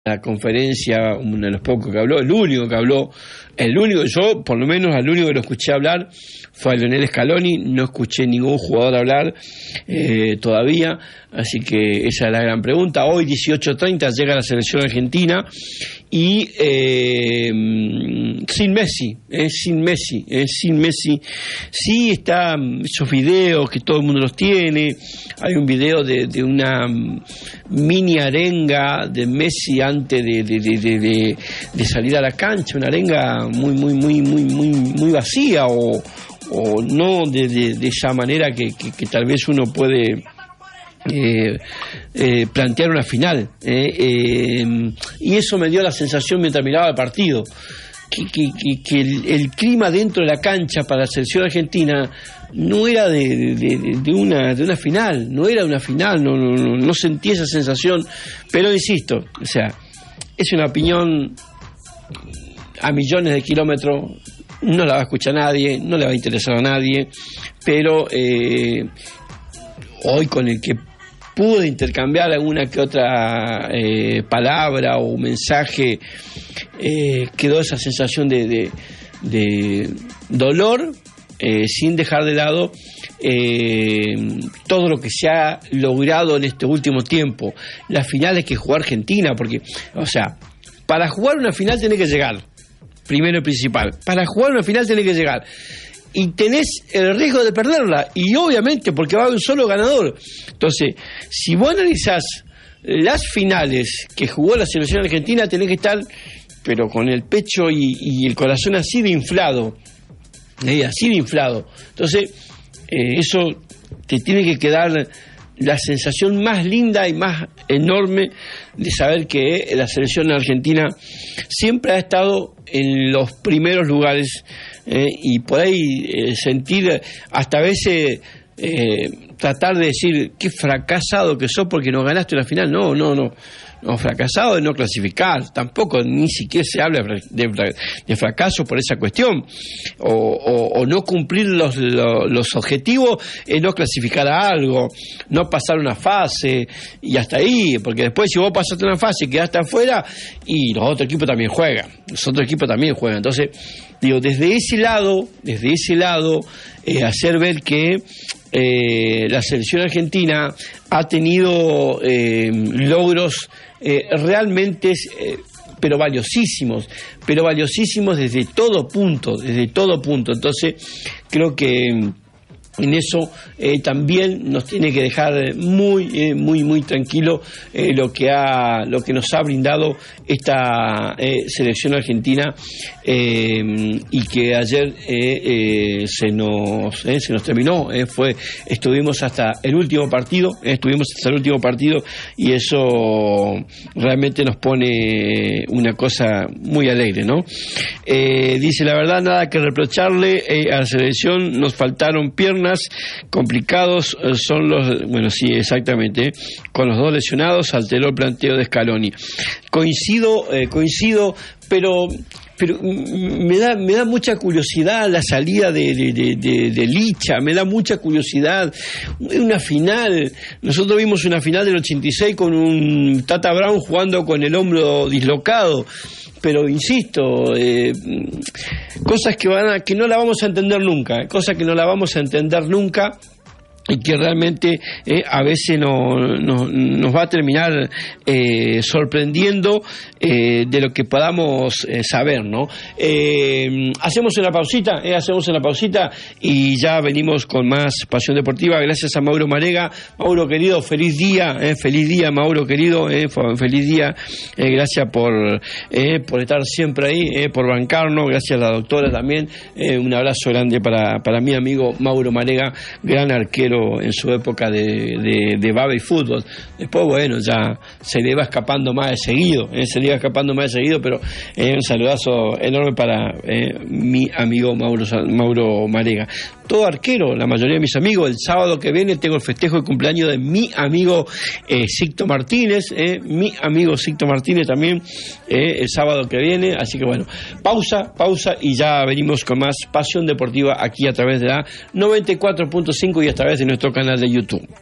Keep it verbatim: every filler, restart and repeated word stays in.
la conferencia, uno de los pocos que habló, el único que habló, el único, yo por lo menos al único que lo escuché hablar fue a Lionel Scaloni, no escuché ningún jugador hablar eh, todavía, así que esa es la gran pregunta. Hoy dieciocho treinta llega la selección argentina y eh, sin Messi, eh, sin Messi, eh, sin Messi, sí está esos videos que todo el mundo los tiene, hay un video de, de una mini arenga de Messi antes de, de, de, de, de, de salir a la cancha, una arenga muy muy muy muy muy muy vacía o, o no de, de, de esa manera que, que, que tal vez uno puede eh, eh, plantear una final eh, eh, y eso me dio la sensación mientras miraba el partido que, que, que, que el, el clima dentro de la cancha para la selección argentina no era de, de, de, una, de una final, no era una final, no, no, no, no sentí esa sensación, pero insisto, o sea, es una opinión a millones de kilómetros, no la va a escuchar nadie, no le va a interesar a nadie, pero eh, hoy con el que pude intercambiar alguna que otra eh, palabra o mensaje, eh, quedó esa sensación de, de, de dolor, eh, sin dejar de lado eh, todo lo que se ha logrado en este último tiempo, las finales que jugó Argentina, porque, o sea, para jugar una final tenés que llegar, primero y principal, para jugar una final tenés que llegar, y tenés el riesgo de perderla, y obviamente porque va a haber un solo ganador. Entonces, si vos analizás las finales que jugó la selección argentina, tenés que estar pero con el pecho y, y el corazón así de inflado, eh, así de inflado. Entonces, eh, eso te tiene que quedar la sensación más linda y más enorme de saber que la selección argentina siempre ha estado en los primeros lugares, eh, y por ahí eh, sentir hasta a veces eh, tratar de decir qué fracasado que sos porque no ganaste una final. No, no, no. No, fracasado de no clasificar, tampoco ni siquiera se habla de, de, de fracaso por esa cuestión, o, o, o no cumplir los, los, los objetivos es no clasificar a algo, no pasar una fase y hasta ahí, porque después si vos pasaste una fase y quedaste afuera, y los otros equipos también juegan, los otros equipos también juegan, entonces digo, desde ese lado, desde ese lado, eh, hacer ver que eh, la selección argentina ha tenido eh, logros eh, realmente eh, pero valiosísimos, pero valiosísimos desde todo punto, desde todo punto. Entonces creo que en eso eh, también nos tiene que dejar muy eh, muy muy tranquilo eh, lo que ha lo que nos ha brindado esta eh, selección argentina, eh, y que ayer eh, eh, se nos eh, se nos terminó, eh, fue estuvimos hasta el último partido eh, estuvimos hasta el último partido y eso realmente nos pone una cosa muy alegre, ¿no? Eh, dice, la verdad, nada que reprocharle eh, a la selección, nos faltaron piernas, complicados eh, son los, bueno, sí, exactamente, eh, con los dos lesionados alteró el planteo de Scaloni. Coincido, eh, coincido, pero pero me da me da mucha curiosidad la salida de, de, de, de, de Licha, me da mucha curiosidad una final. Nosotros vimos una final del ochenta y seis con un Tata Brown jugando con el hombro dislocado, pero insisto, eh, cosas que van a, que no la vamos a entender nunca, cosas que no la vamos a entender nunca y que realmente eh, a veces no, no, nos va a terminar eh, sorprendiendo eh, de lo que podamos eh, saber, ¿no? Eh, hacemos una pausita, eh, hacemos una pausita y ya venimos con más Pasión Deportiva. Gracias a Mauro Marega. Mauro querido, feliz día, eh, feliz día, Mauro querido, eh, feliz día. Eh, gracias por eh, por estar siempre ahí, eh, por bancarnos. Gracias a la doctora también. Eh, un abrazo grande para para mi amigo Mauro Marega, gran arquero en su época de, de, de baba y fútbol. Después, bueno, ya se le iba escapando más de seguido, eh, se le iba escapando más de seguido, pero eh, un saludazo enorme para eh, mi amigo Mauro, Mauro Marega. Todo arquero, la mayoría de mis amigos. El sábado que viene tengo el festejo de cumpleaños de mi amigo eh, Sicto Martínez, eh, mi amigo Sicto Martínez también, eh, el sábado que viene. Así que bueno, pausa, pausa y ya venimos con más Pasión Deportiva aquí a través de la noventa y cuatro punto cinco y a través de nuestro canal de YouTube.